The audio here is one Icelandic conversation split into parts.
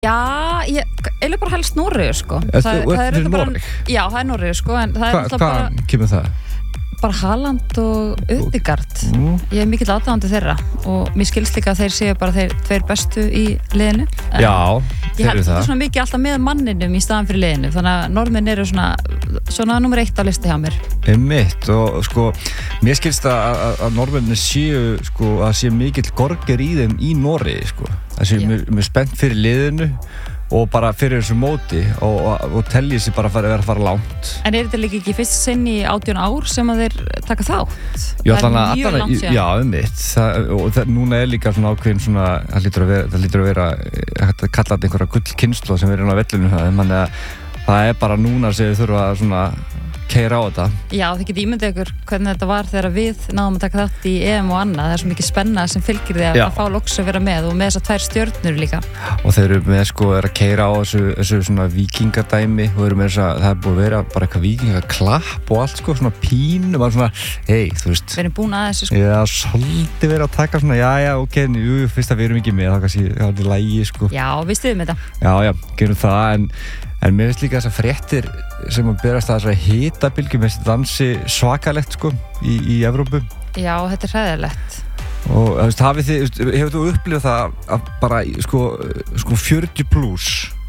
Já, ég bara helst Noreg, sko. Það er Noreg? Já, það Noreg, sko, en það náttúrulega bara... Hvað kemur það? Bara Haaland og Ødegaard. Ég mikill aðdáandi þeirra og mér skilst líka að þeir séu bara þeir tveir bestu í liðinu. Já, þeir eru það. Ég held þetta svona mikið alltaf með manninum í staðan fyrir liðinu, þannig að norðmenn eru svona nummer 1 á listi hjá mér. Einmitt, og sko, mér skilst að norðmenni séu, sko, að sé mikill gorger í þeim í Noregi, sko. Það séu mjög spennt fyrir liðinu og bara fyrir þessu móti og telji sig bara að fara langt. En þetta líka ekki fyrst sinn í 18 ár sem að þeir taka þátt? Já, það mjög langt síðan. Já, og núna líka svona ákveðin svona, það lítur að vera hægt að kalla þetta einhverja gullkynslóð sem er inn á vellinu þannig að það bara núna sem þau þurfa að svona keyra á þetta. Já, þið getið ímyndið ykkur hvernig þetta var þegar við náðum að taka þátt í EM og annað. Það er svo mikið spenna sem fylgir því að fá loks að vera með og með þessar 2 stjörnur líka. Og þeir eru með sko að keyra á þessu svona vikingadæmi og eru með þess að það er búið að vera bara eitthvað vikingaklapp og allt sko, svona pínu, bara svona, hey, þú veist. Við erum búin að þessu sko. Já, svolítið verið að taka svona, ok, fyrst að við erum ekki með, það kannski, það er lægi sko. Já, við stuðum þetta. Já, gerum það, en mér finnst líka þessar fréttir sem að berast að þessari hitabylgju með þessi dansi svakalegt sko í Evrópu. Já, þetta er hræðilegt. Og þú veist, hefur þú upplifað það að bara sko 40 plus?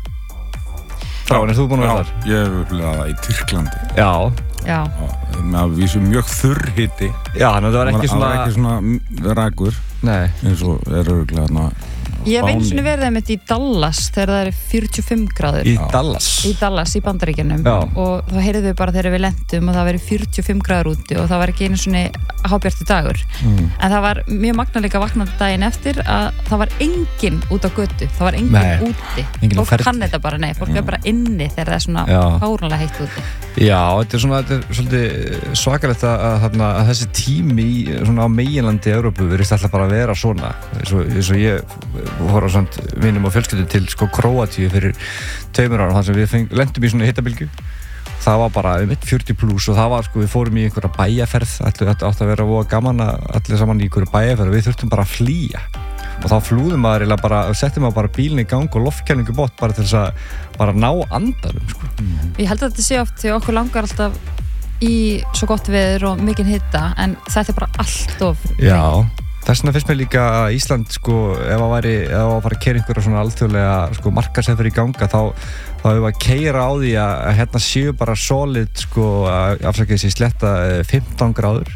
Er þú búin að vera þar? Já, ég hef upplifað það í Tyrklandi. Já. Með vísu mjög þurr hiti. Já, þannig að það var ekki svona... Það var ekki svona rakur. Nei. Eins og örugglega þarna... Ég hef einu sinni verið einmitt í Dallas þegar það eru 45 gráður. Í Dallas? Í Dallas, í Bandaríkjunum. Og þá heyrðum við bara þegar við lentum og það verið 45 gráður úti og það var ekki einu sinni hábjartur dagur. En það var mjög magnalega vaknandi daginn eftir að það var enginn út á götu. Það var enginn úti. Fólk kann þetta bara, fólk er bara inni þegar það er svona fáránlega heitt úti. Já, þetta er svolítið svakalegt að þessi tími svona á meginlandi í Evrópu virðist alltaf bara að vera svona. Eins og ég voru á samt vinum og fjölskyldu til sko Króatíu fyrir 2 ára þannig sem við lentum í svona hitabylgju. Það var bara 40 plus og það var sko, við fórum í einhverja bæjarferð, þetta átti að vera voða gaman að allir saman í einhverju bæjarferð og við þurftum bara að flýja. Og þá flúðum maður eiginlega bara, settum maður bara bílinn í gang og loftkælingu bort bara til þess að bara ná andanum sko. Ég held að þetta sé oft því okkur langar alltaf í svo gott veður og mikinn hita en þetta er bara allt of Já. Þess vegna finnst mér líka að Ísland sko, ef að fara að keyra einhverja svona alþjóðlega sko, markaðsefur í ganga þá hefur við að keyra á því að hérna séu bara solid sko, afsakið sér sletta 15 gráður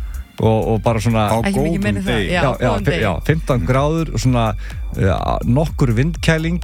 og bara svona á góðum degi. Já, 15 gráður og svona nokkur vindkæling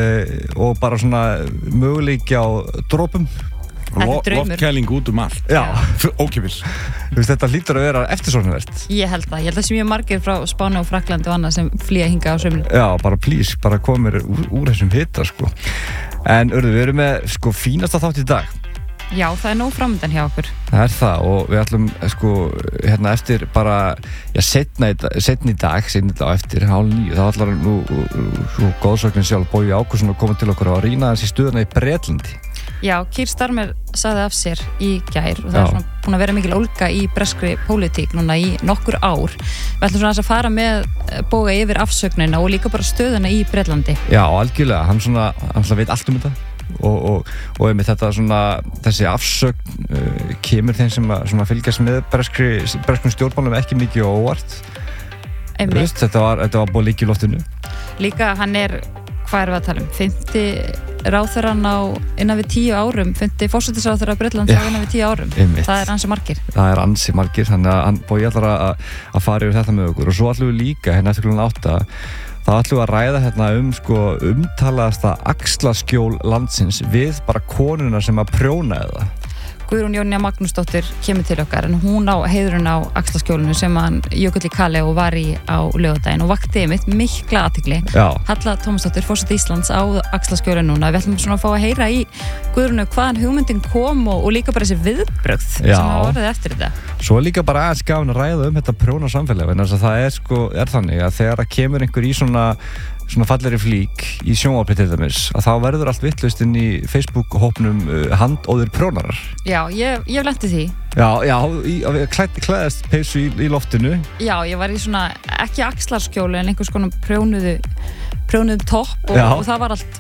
og bara svona möguleiki á dropum. Loftkæling út allt. Já, ókipis. Þetta hlýtur að vera eftirsóknarvert. Ég held það sé mjög margir frá Spáni og Frakklandi og annað sem flýja hingað á sumrin. Já, bara please, bara komir úr þessum hita sko. En við erum með sko fínasta þátt í dag. Já, það er nóg framöndan hjá okkur. Það er það og við ætlum sko hérna eftir bara seinni dag á eftir 8:30 þá ætlar nú svo góðsögnin sjálf Bogi Ágústsson að koma til okkur og rýna þessi stöðuna í Bretlandi. Já, Keir Starmer sagði af sér í gær og það er svona búin að vera mikil ólga í breskri pólitík núna í nokkur ár. Við ætlum svona að fara með Boga yfir afsögnina og líka bara stöðuna í Bretlandi. Já, algjörlega, hann svona veit allt um þetta og einmitt þetta svona þessi afsögn kemur þeim sem að fylgjast með breskum stjórnmálum ekki mikið óvart. Einmitt. Þetta var búið líka í loftinu. Líka hann er, hvað erum við að tala um? 50 ráðherrann á innan við 10 árum, 50 forsætisráðherra Bretlands á innan við 10 árum. Einmitt. Það er ansi margir. Það er ansi margir, þannig að hann Bogi ætlar að fara yfir þetta með okkur og svo ætlum við líka hérna eftir klukkan 8 þá ætlum við að ræða hérna sko umtalaðasta axlaskjól landsins við bara konuna sem að prjónaði það. Guðrún Jónína Magnúsdóttir kemur til okkar en hún á heiðurinn á axlaskjólinu sem hann Jökull í Kaleo var í á laugardaginn og vakti einmitt mikla athygli. Halla Tómasdóttir, forseti Íslands á axlaskjólinu núna. Við ætlum svona að fá að heyra í Guðrúnu hvaðan hugmyndin kom og líka bara þessi viðbrögð sem hafa orðið eftir þetta. Svo líka bara aðeins gaman að ræða þetta prjóna samfélag en það er þannig að þegar að kemur einhver í svona fallegri flík í sjónvarpi til dæmis að þá verður allt vitlaust inn í Facebook-hópnum handóðir prjónarar. Já, ég hef lent í því. Já, klæðast peysu í loftinu. Já, ég var í svona, ekki axlarskjólu en einhvers konar prjónuðum topp og það var allt